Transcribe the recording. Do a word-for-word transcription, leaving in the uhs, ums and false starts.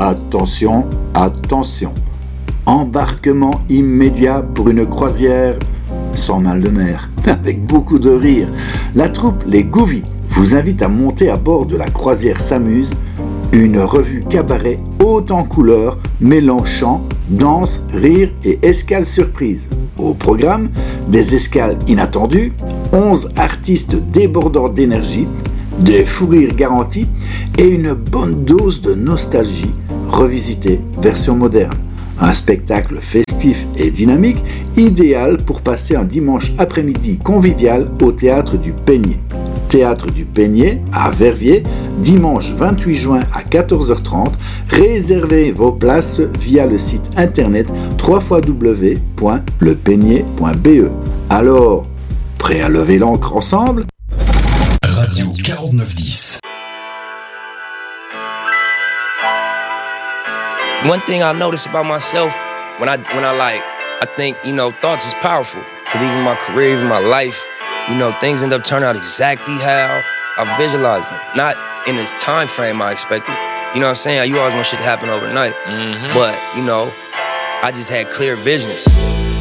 attention, attention. Embarquement immédiat pour une croisière sans mal de mer, avec beaucoup de rire. La troupe Les Gouvis vous invite à monter à bord de la croisière S'amuse, une revue cabaret haute en couleurs, mêlant chant, danse, rire et escales surprises. Au programme, des escales inattendues, onze artistes débordants d'énergie, des fous rires garantis et une bonne dose de nostalgie revisitée version moderne. Un spectacle festif et dynamique, idéal pour passer un dimanche après-midi convivial au Théâtre du Peigné. Théâtre du Peigné à Verviers, dimanche vingt-huit juin à quatorze heures trente. Réservez vos places via le site internet w w w point le peigné point b e. Alors, prêt à lever l'ancre ensemble? Radio quarante-neuf dix. One thing I notice about myself, when I when I like, I think, you know, thoughts is powerful. Cause even my career, even my life, you know, things end up turning out exactly how I visualized them. Not in this time frame I expected. You know what I'm saying? You always want shit to happen overnight. Mm-hmm. But, you know, I just had clear visions.